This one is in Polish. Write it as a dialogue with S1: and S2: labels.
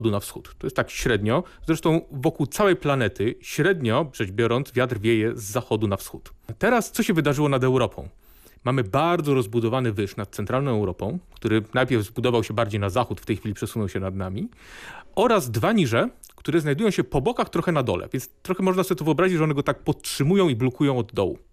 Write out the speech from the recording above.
S1: na wschód. To jest tak średnio. Zresztą wokół całej planety, średnio rzecz biorąc, wiatr wieje z zachodu na wschód. Teraz co się wydarzyło nad Europą? Mamy bardzo rozbudowany wyż nad centralną Europą, który najpierw zbudował się bardziej na zachód, w tej chwili przesunął się nad nami, oraz dwa niże, które znajdują się po bokach trochę na dole, więc trochę można sobie to wyobrazić, że one go tak podtrzymują i blokują od dołu.